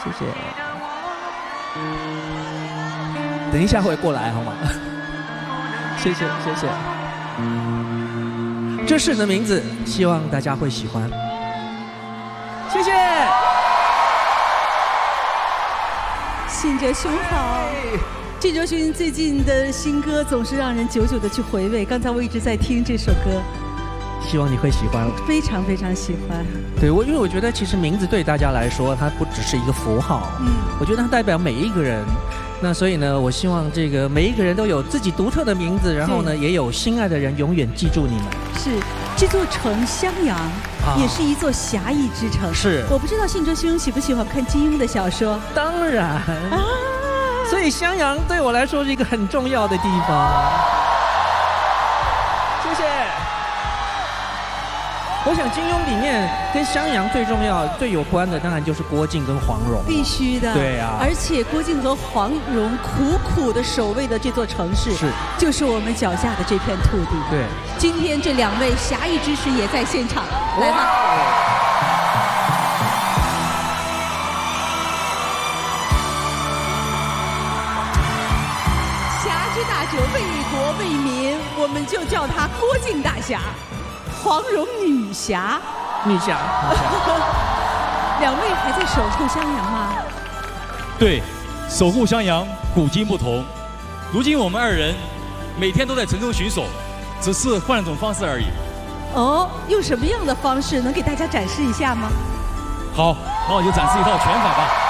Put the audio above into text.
谢谢。等一下会过来好吗？谢谢谢谢。这是你的名字，希望大家会喜欢。谢谢。 信哲兄好。信哲兄最近的新歌总是让人久久的去回味。刚才我一直在听这首歌， 希望你会喜欢， 非常非常喜欢。 对因为我觉得其实名字对大家来说，它不只是一个符号，我觉得它代表每一个人。那所以呢，我希望这个每一个人都有自己独特的名字，然后呢，也有心爱的人永远记住你们。 是，这座城襄阳也是一座侠义之城。 是，我不知道信哲兄喜不喜欢看金庸的小说？ 当然啊，所以襄阳对我来说是一个很重要的地方。谢谢。我想金庸里面跟襄阳最重要、最有关的，当然就是郭靖跟黄蓉。 必须的。 对啊。 而且郭靖和黄蓉苦苦的守卫的这座城市，就是我们脚下的这片土地。 对。 今天这2位侠义之士也在现场，来吧。侠之大者，为国为民，我们就叫他郭靖大侠。黄蓉女侠， 女侠。 2位还在守护襄阳吗？ 对，守护襄阳，古今不同。如今我们2人每天都在城中巡守，只是换了种方式而已。 哦，用什么样的方式能给大家展示一下吗？ 好，那我就展示一套拳法吧。